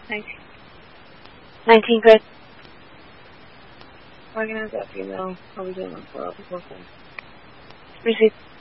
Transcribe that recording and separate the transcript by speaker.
Speaker 1: 19, Chris.
Speaker 2: Organize that female. Probably doing 12.
Speaker 1: Receive.